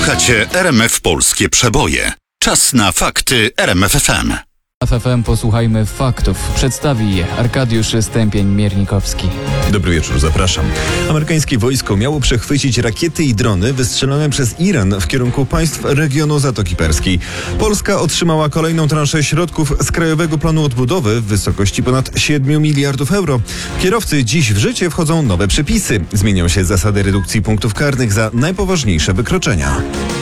Słuchacie RMF Polskie Przeboje. Czas na fakty RMF FM. FM posłuchajmy faktów. Przedstawi je Arkadiusz Stępień-Miernikowski. Dobry wieczór, zapraszam. Amerykańskie wojsko miało przechwycić rakiety i drony wystrzelone przez Iran w kierunku państw regionu Zatoki Perskiej. Polska otrzymała kolejną transzę środków z Krajowego Planu Odbudowy w wysokości ponad 7 miliardów euro. Kierowcy, dziś w życie wchodzą nowe przepisy. Zmienią się zasady redukcji punktów karnych za najpoważniejsze wykroczenia.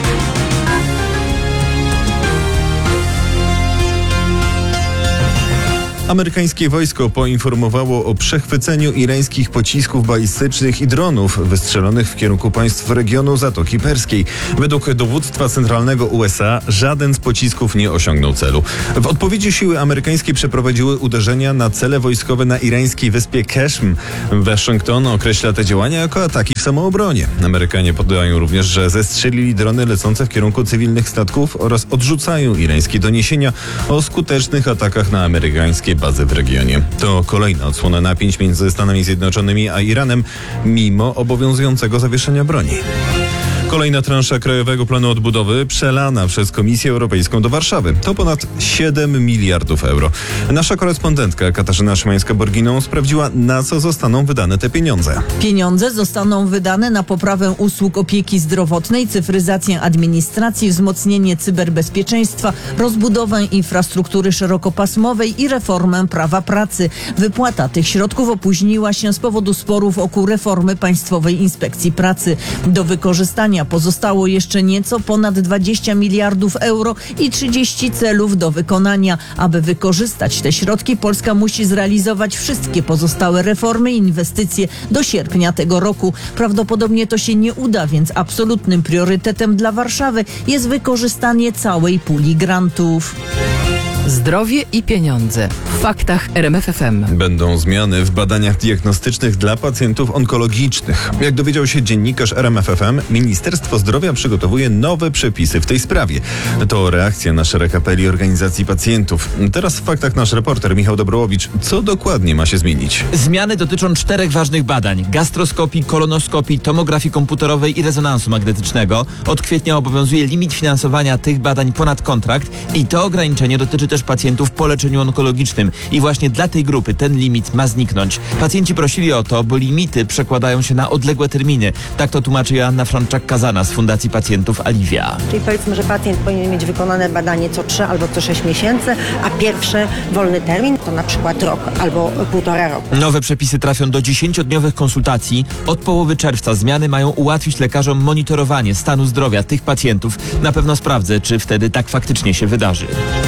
Amerykańskie wojsko poinformowało o przechwyceniu irańskich pocisków balistycznych i dronów wystrzelonych w kierunku państw regionu Zatoki Perskiej. Według dowództwa centralnego USA żaden z pocisków nie osiągnął celu. W odpowiedzi siły amerykańskie przeprowadziły uderzenia na cele wojskowe na irańskiej wyspie Keshm. Waszyngton określa te działania jako ataki w samoobronie. Amerykanie podają również, że zestrzelili drony lecące w kierunku cywilnych statków oraz odrzucają irańskie doniesienia o skutecznych atakach na amerykańskie bazy w regionie. To kolejna odsłona napięć między Stanami Zjednoczonymi a Iranem, mimo obowiązującego zawieszenia broni. Kolejna transza Krajowego Planu Odbudowy przelana przez Komisję Europejską do Warszawy. To ponad 7 miliardów euro. Nasza korespondentka Katarzyna Szymańska-Borginą sprawdziła, na co zostaną wydane te pieniądze. Pieniądze zostaną wydane na poprawę usług opieki zdrowotnej, cyfryzację administracji, wzmocnienie cyberbezpieczeństwa, rozbudowę infrastruktury szerokopasmowej i reformę prawa pracy. Wypłata tych środków opóźniła się z powodu sporów wokół reformy Państwowej Inspekcji Pracy. Do wykorzystania pozostało jeszcze nieco ponad 20 miliardów euro i 30 celów do wykonania. Aby wykorzystać te środki, Polska musi zrealizować wszystkie pozostałe reformy i inwestycje do sierpnia tego roku. Prawdopodobnie to się nie uda, więc absolutnym priorytetem dla Warszawy jest wykorzystanie całej puli grantów. Zdrowie i pieniądze. W faktach RMF FM. Będą zmiany w badaniach diagnostycznych dla pacjentów onkologicznych. Jak dowiedział się dziennikarz RMF FM, Ministerstwo Zdrowia przygotowuje nowe przepisy w tej sprawie. To reakcja na szereg apeli organizacji pacjentów. Teraz w faktach nasz reporter Michał Dobrołowicz. Co dokładnie ma się zmienić? Zmiany dotyczą 4 ważnych badań: gastroskopii, kolonoskopii, tomografii komputerowej i rezonansu magnetycznego. Od kwietnia obowiązuje limit finansowania tych badań ponad kontrakt i to ograniczenie dotyczy też pacjentów po leczeniu onkologicznym. I właśnie dla tej grupy ten limit ma zniknąć. Pacjenci prosili o to, bo limity przekładają się na odległe terminy. Tak to tłumaczy Joanna Franczak-Kazana z Fundacji Pacjentów Alivia. Czyli powiedzmy, że pacjent powinien mieć wykonane badanie co 3 albo co 6 miesięcy, a pierwszy wolny termin to na przykład rok albo 1,5 roku. Nowe przepisy trafią do 10-dniowych konsultacji. Od połowy czerwca zmiany mają ułatwić lekarzom monitorowanie stanu zdrowia tych pacjentów. Na pewno sprawdzę, czy wtedy tak faktycznie się wydarzy.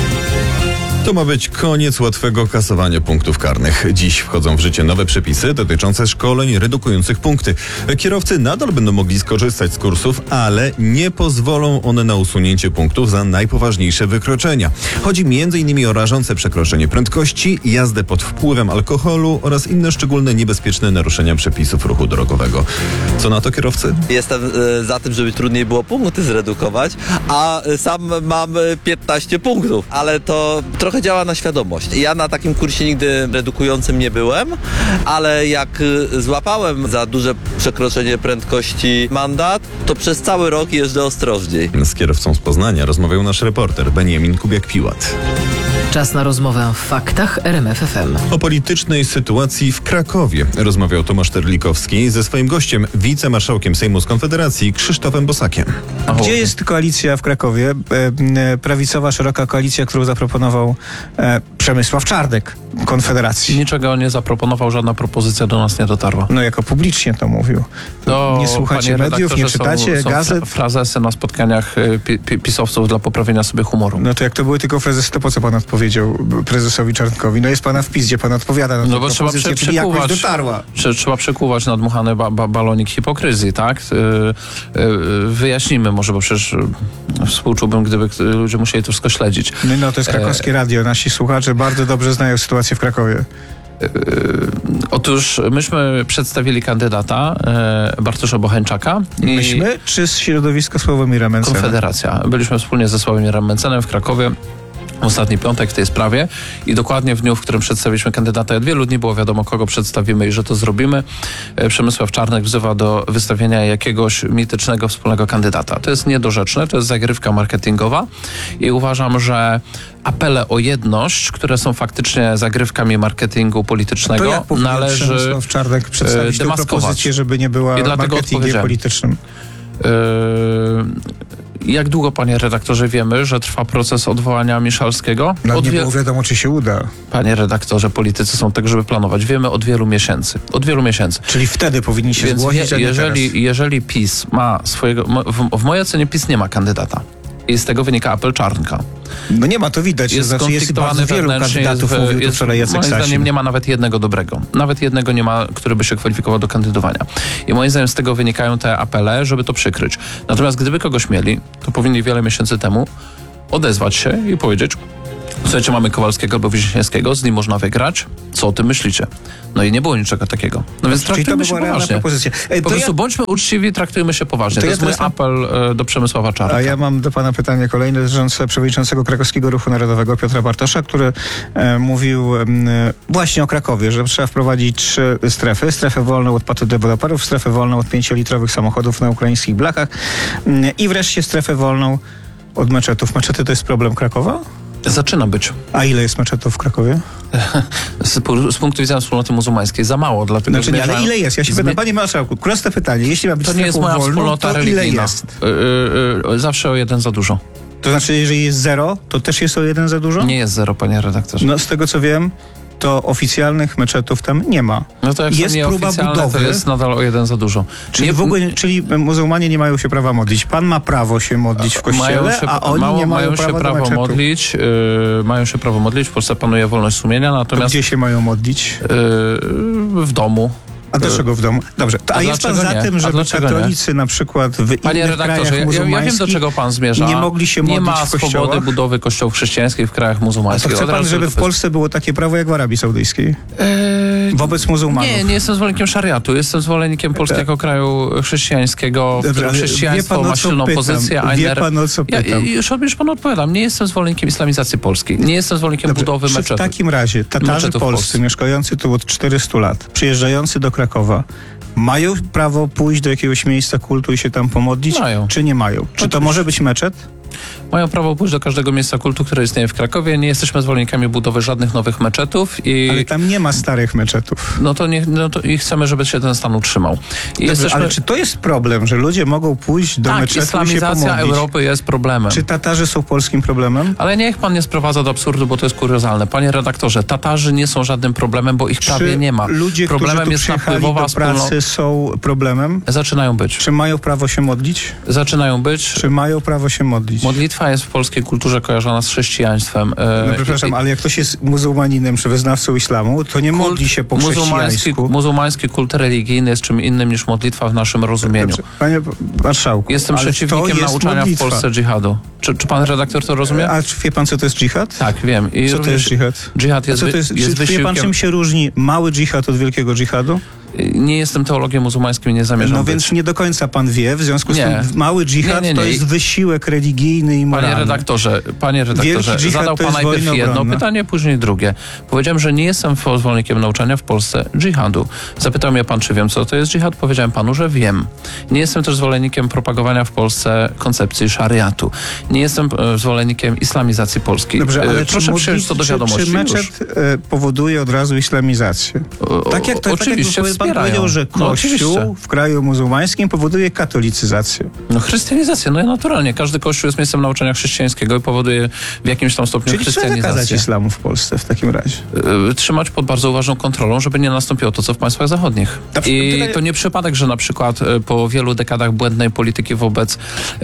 To ma być koniec łatwego kasowania punktów karnych. Dziś wchodzą w życie nowe przepisy dotyczące szkoleń redukujących punkty. Kierowcy nadal będą mogli skorzystać z kursów, ale nie pozwolą one na usunięcie punktów za najpoważniejsze wykroczenia. Chodzi m.in. o rażące przekroczenie prędkości, jazdę pod wpływem alkoholu oraz inne szczególne niebezpieczne naruszenia przepisów ruchu drogowego. Co na to kierowcy? Jestem za tym, żeby trudniej było punkty zredukować, a sam mam 15 punktów, ale to trochę działa na świadomość. Ja na takim kursie nigdy redukującym nie byłem, ale jak złapałem za duże przekroczenie prędkości mandat, to przez cały rok jeżdżę ostrożniej. Z kierowcą z Poznania rozmawiał nasz reporter Beniamin Kubiak-Piłat. Czas na rozmowę w faktach RMF FM. O politycznej sytuacji w Krakowie rozmawiał Tomasz Terlikowski ze swoim gościem, wicemarszałkiem Sejmu z Konfederacji Krzysztofem Bosakiem. Gdzie jest koalicja w Krakowie? Prawicowa, szeroka koalicja, którą zaproponował Przemysław Czarnek, Konfederacji. Niczego nie zaproponował, żadna propozycja do nas nie dotarła. No jako publicznie to mówił. Nie słuchacie mediów, nie czytacie gazet? Frazesy na spotkaniach pisowców dla poprawienia sobie humoru. No to jak to były tylko frazesy, to po co pan odpowiedział prezesowi Czarnkowi? No jest pana w PiS, gdzie pan odpowiada na no bo trzeba trzeba przekuwać nadmuchany balonik hipokryzji, tak? Wyjaśnijmy może, bo przecież współczułbym, gdyby ludzie musieli to wszystko śledzić. No to jest krakowskie radio. Nasi słuchacze bardzo dobrze znają sytuację w Krakowie. Otóż myśmy przedstawili kandydata Bartosza Bocheńczaka. Myśmy? Czy środowisko Sławomirem Mencenem? Konfederacja. Byliśmy wspólnie ze Sławomirem Mencenem w Krakowie. w ostatni piątek w tej sprawie i dokładnie w dniu, w którym przedstawiliśmy kandydata, od wielu dni było wiadomo, kogo przedstawimy i że to zrobimy. Przemysław Czarnek wzywa do wystawienia jakiegoś mitycznego wspólnego kandydata. To jest niedorzeczne, to jest zagrywka marketingowa i uważam, że apele o jedność, które są faktycznie zagrywkami marketingu politycznego, to jak powinien należy Przemysław Czarnek przedstawić tę propozycję, żeby nie była marketingiem politycznym? Jak długo, panie redaktorze, wiemy, że trwa proces odwołania Miszalskiego? Nie było wiadomo, czy się uda. Panie redaktorze, politycy są tak, żeby planować. Wiemy od wielu miesięcy. Od wielu miesięcy. Czyli wtedy powinni się Więc zgłosić, a nie jeżeli PiS ma swojego... W mojej ocenie PiS nie ma kandydata. I z tego wynika apel Czarnka. No nie ma, to widać. Jest bardzo wielu kandydatów, mówił to wczoraj Jacek Sasin. Moim zdaniem nie ma nawet jednego dobrego. Nawet jednego nie ma, który by się kwalifikował do kandydowania. I moim zdaniem z tego wynikają te apele, żeby to przykryć. Natomiast gdyby kogoś mieli, to powinni wiele miesięcy temu odezwać się i powiedzieć: słuchajcie, mamy Kowalskiego albo Wiśniewskiego, z nim można wygrać. Co o tym myślicie? No i nie było niczego takiego. No więc traktujmy się poważnie. Po prostu bądźmy uczciwi, traktujmy się poważnie. To jest mój apel do Przemysława Czarnka. A ja mam do pana pytanie kolejne dotyczące przewodniczącego Krakowskiego Ruchu Narodowego Piotra Bartosza, który mówił właśnie o Krakowie, że trzeba wprowadzić 3 strefy. Strefę wolną od patodeweloperów, strefę wolną od 5-litrowych samochodów na ukraińskich blachach i wreszcie strefę wolną od meczetów. Meczety to jest problem Krakowa? Zaczyna być. A ile jest meczetów w Krakowie? Z punktu widzenia wspólnoty muzułmańskiej za mało, dlatego że... ale ile jest? Ja się pytam, panie marszałku, proste pytanie. Jeśli ma być to nie jest moja wspólnota to religijna. Ile jest? Zawsze o 1 za dużo. To znaczy, jeżeli jest 0, to też jest o 1 za dużo? Nie jest 0, panie redaktorze. No z tego co wiem, to oficjalnych meczetów tam nie ma. No to jak jest próba budowy, to jest nadal o 1 za dużo. Czyli muzułmanie nie mają się prawa modlić. Pan ma prawo się modlić w kościele, a oni nie mają prawa modlić. Mają się prawo modlić. W Polsce panuje wolność sumienia, natomiast... To gdzie się mają modlić? W domu. A dlaczego w domu? Dobrze. A jest pan za tym, żeby katolicy na przykład w innych krajach muzułmańskich ja wiem, do czego pan zmierza. Nie mogli się modlić w kościołach? Nie ma swobody budowy kościołów chrześcijańskich w krajach muzułmańskich. A to chce pan, żeby w Polsce było takie prawo jak w Arabii Saudyjskiej? Wobec muzułmanów. Nie jestem zwolennikiem szariatu. Jestem zwolennikiem polskiego kraju chrześcijańskiego, w którym chrześcijaństwo ma silną pozycję. Wie pan, o co pytam? Już panu odpowiadam. Nie jestem zwolennikiem islamizacji Polski. Nie jestem zwolennikiem budowy meczetów. W takim razie Tatarzy polscy mieszkający tu od 400 lat, przyjeżdżający do Krakowa, mają prawo pójść do jakiegoś miejsca kultu i się tam pomodlić? Mają. Czy nie mają? Czy to może być meczet? Mają prawo pójść do każdego miejsca kultu, które istnieje w Krakowie. Nie jesteśmy zwolennikami budowy żadnych nowych meczetów. Ale tam nie ma starych meczetów. No to i chcemy, żeby się ten stan utrzymał. Ale czy to jest problem, że ludzie mogą pójść do meczetu i się pomodlić? Islamizacja Europy jest problemem. Czy Tatarzy są polskim problemem? Ale niech pan nie sprowadza do absurdu, bo to jest kuriozalne. Panie redaktorze, Tatarzy nie są żadnym problemem, bo ich prawie nie ma. Ludzie, problemem którzy tu jest przyjechali do pracy, są problemem? Zaczynają być. Czy mają prawo się modlić? Zaczynają być. Czy mają prawo się modlić? Modlitwa jest w polskiej kulturze kojarzona z chrześcijaństwem. No przepraszam, ale jak ktoś jest muzułmaninem czy wyznawcą islamu, to nie modli się po chrześcijańsku. Muzułmański kult religijny jest czym innym niż modlitwa w naszym rozumieniu. Panie marszałku, jestem przeciwnikiem nauczania w Polsce dżihadu. Czy pan redaktor to rozumie? A wie pan, co to jest dżihad? Tak, wiem. I co to jest dżihad? Dżihad jest wysiłkiem... Wie pan, czym się różni mały dżihad od wielkiego dżihadu? Nie jestem teologiem muzułmańskim i nie zamierzam być. Więc nie do końca pan wie, w związku z tym mały dżihad to jest wysiłek religijny i moralny. Panie redaktorze, zadał pan najpierw jedno pytanie, później drugie. Powiedziałem, że nie jestem zwolennikiem nauczania w Polsce dżihadu. Zapytał mnie pan, czy wiem, co to jest dżihad? Powiedziałem panu, że wiem. Nie jestem też zwolennikiem propagowania w Polsce koncepcji szariatu. Nie jestem zwolennikiem islamizacji Polski. Dobrze, ale proszę przyjąć to do wiadomości. Czy meczet powoduje od razu islamizację? Oczywiście pan powiedział, że Kościół w kraju muzułmańskim powoduje katolicyzację. Chrystianizację, naturalnie. Każdy kościół jest miejscem nauczania chrześcijańskiego i powoduje w jakimś tam stopniu chrystianizację. Czyli trzeba zakazać islamu w Polsce w takim razie? Trzymać pod bardzo uważną kontrolą, żeby nie nastąpiło to, co w państwach zachodnich. To nie przypadek, że na przykład po wielu dekadach błędnej polityki wobec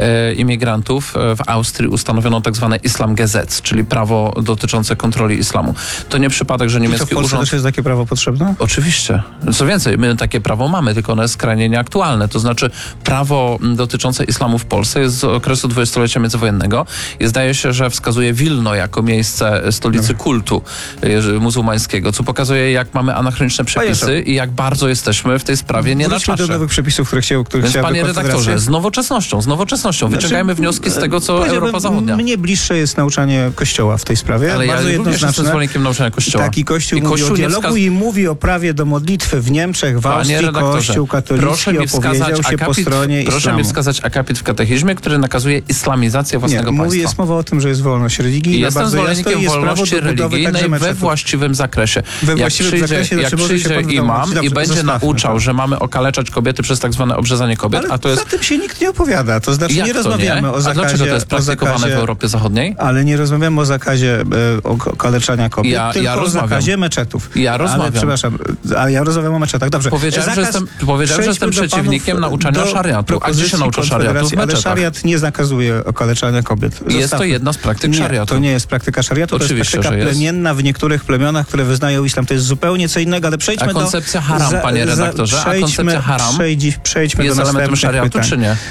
imigrantów w Austrii ustanowiono tak zwane Islamgesetz, czyli prawo dotyczące kontroli islamu. To nie przypadek, że niemiecki urząd... W Polsce też jest takie prawo potrzebne? Oczywiście. Co więcej, My takie prawo mamy, tylko ono jest skrajnie nieaktualne. To znaczy prawo dotyczące islamu w Polsce jest z okresu dwudziestolecia międzywojennego i zdaje się, że wskazuje Wilno jako miejsce stolicy kultu muzułmańskiego, co pokazuje, jak mamy anachroniczne przepisy i jak bardzo jesteśmy w tej sprawie nie na Wróćmy do czasie. nowych przepisów, których Więc chciałaby panie redaktorze, z nowoczesnością. Wyciągajmy wnioski z tego, co Europa Zachodnia. Mnie bliższe jest nauczanie Kościoła w tej sprawie. Ale bardzo ja również jestem jednoznaczne. zwolennikiem nauczania Kościoła. Taki Kościół I mówi Kościół o nie dialogu i mówi o prawie do modlitwy w Niemczech, w Austrii. Kościół katolicki opowiedział się po stronie proszę islamu. mi wskazać akapit w katechizmie, który nakazuje islamizację własnego państwa. Jest mowa o tym, że jest wolność religii. Jestem zwolennikiem wolności religijnej we właściwym zakresie. Jak przyjdzie imam i będzie nauczał, że mamy okaleczać kobiety przez tak zwane obrzezanie kobiet, ale a to jest... za tym się nikt nie opowiada. To znaczy Jak nie to rozmawiamy nie? o zakazie... A dlaczego to jest praktykowane w Europie Zachodniej? Ale nie rozmawiamy o zakazie okaleczania kobiet, tylko o zakazie meczetów. Ja rozmawiam. Ale, przepraszam, ale ja rozmawiam o meczetach. Dobrze. Powiedziałem, że jestem przeciwnikiem nauczania szariatu. A gdzie się naucza szariatu? W Ale meczetach. szariat nie zakazuje okaleczania kobiet. Jest to jedna z praktyk szariatu. To nie jest praktyka szariatu, Oczywiście, to jest praktyka plemienna w niektórych plemionach, które wyznają islam. To jest zupełnie co innego, ale przejdźmy do... A koncepcja haram, panie redaktorze? A koncepcja haram przejdźmy jest do elementem szariatu, pytań. czy nie?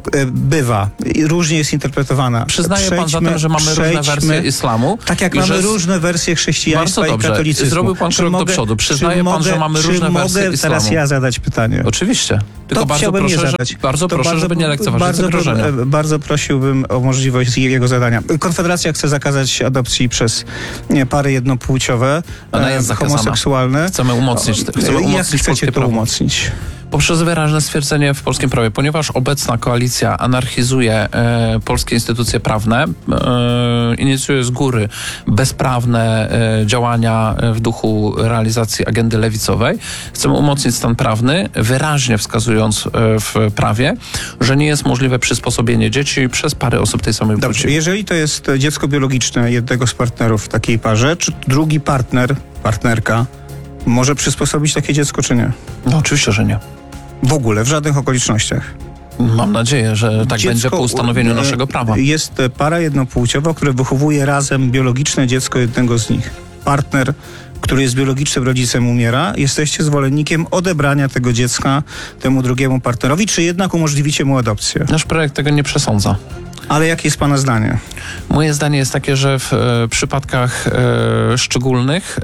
Bywa. I różnie jest interpretowana. Przyznaje pan zatem, że mamy różne wersje islamu? Tak jak mamy różne wersje chrześcijaństwa i katolicyzmu. Zrobił pan krok do przodu. Przyznaje pan, że mamy różne wersje islamu? Teraz ja zadać pytanie? Oczywiście. Tylko bardzo proszę, żeby nie lekceważyć zagrożenia. Bardzo prosiłbym o możliwość jego zadania. Konfederacja chce zakazać adopcji przez pary jednopłciowe, homoseksualne. Chcemy umocnić Jak chcecie to umocnić? Poprzez wyraźne stwierdzenie w polskim prawie, ponieważ obecna koalicja anarchizuje polskie instytucje prawne, inicjuje z góry bezprawne działania w duchu realizacji agendy lewicowej, chcemy umocnić stan prawny, wyraźnie wskazując w prawie, że nie jest możliwe przysposobienie dzieci przez pary osób tej samej płci. Dobrze, jeżeli to jest dziecko biologiczne jednego z partnerów w takiej parze, czy drugi partnerka może przysposobić takie dziecko, czy nie? No oczywiście, że nie. W ogóle, w żadnych okolicznościach. Mam nadzieję, że tak będzie po ustanowieniu naszego prawa. Jest para jednopłciowa, która wychowuje razem biologiczne dziecko jednego z nich. Partner, który jest biologicznym rodzicem, umiera. Jesteście zwolennikiem odebrania tego dziecka temu drugiemu partnerowi, czy jednak umożliwicie mu adopcję? Nasz projekt tego nie przesądza. Ale jakie jest pana zdanie? Moje zdanie jest takie, że w przypadkach szczególnych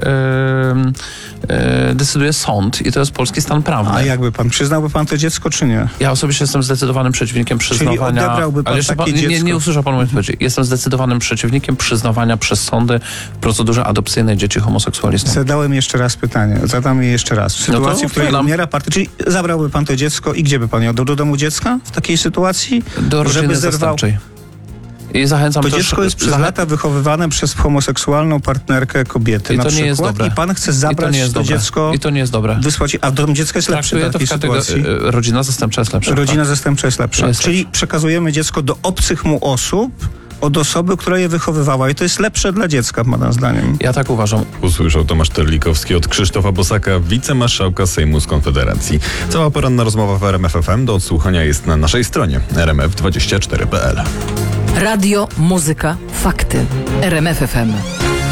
decyduje sąd i to jest polski stan prawny. A przyznałby pan to dziecko, czy nie? Ja osobiście jestem zdecydowanym przeciwnikiem przyznawania... Czyli odebrałby pan takie dziecko? Nie usłyszał pan mojej odpowiedzi. Jestem zdecydowanym przeciwnikiem przyznawania przez sądy w procedurze adopcyjnej dzieci homoseksualistów. Zadałem jeszcze raz pytanie. Zadam je jeszcze raz. W sytuacji, w której umiera partner, czyli zabrałby pan to dziecko i gdzie by pan je oddał? Do domu dziecka w takiej sytuacji? Do rodziny zastępczej. I zachęcam to dziecko jest przez lata wychowywane przez homoseksualną partnerkę kobiety. I na to nie przykład, jest dobre. I pan chce zabrać to dziecko. I to nie jest dobre. Wysłać, a dom dziecka jest lepszy w takiej sytuacji. Rodzina zastępcza jest lepsza. Rodzina zastępcza jest lepsza. Czyli przekazujemy dziecko do obcych mu osób, od osoby, która je wychowywała. I to jest lepsze dla dziecka, pana zdaniem. Ja tak uważam. Usłyszał Tomasz Terlikowski od Krzysztofa Bosaka, wicemarszałka Sejmu z Konfederacji. Cała poranna rozmowa w RMF FM do odsłuchania jest na naszej stronie rmf24.pl. Radio, muzyka, fakty. RMF FM.